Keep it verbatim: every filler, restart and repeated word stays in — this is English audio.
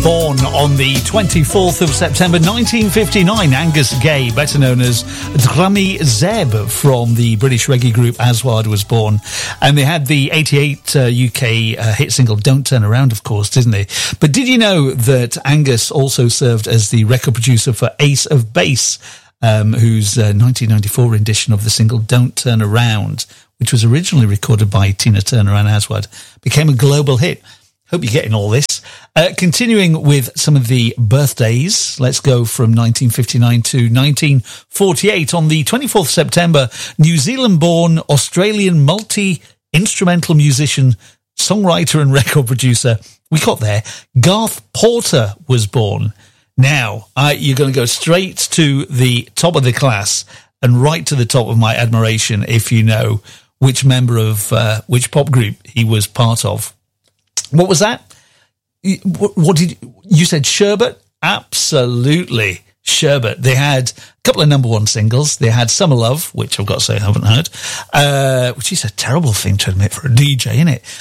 Born on the twenty-fourth of September nineteen fifty-nine. Angus Gay, better known as Drami Zeb from the British reggae group Aswad, was born. And they had the eighty-eight uh, U K uh, hit single Don't Turn Around, of course, didn't they? But did you know that Angus also served as the record producer for Ace of Base, um, whose uh, nineteen ninety-four rendition of the single Don't Turn Around, which was originally recorded by Tina Turner and Aswad, became a global hit. Hope you're getting all this. Uh, continuing with some of the birthdays, let's go from nineteen fifty-nine to nineteen forty-eight. On the twenty-fourth of September, New Zealand-born Australian multi-instrumental musician, songwriter and record producer, we got there, Garth Porter was born. Now, uh, you're going to go straight to the top of the class and right to the top of my admiration if you know which member of uh, which pop group he was part of. What was that? What, what did you, you said? Sherbet? Absolutely, Sherbet. They had a couple of number one singles. They had Summer Love, which I've got to say I haven't heard, uh, which is a terrible thing to admit for a D J, isn't it?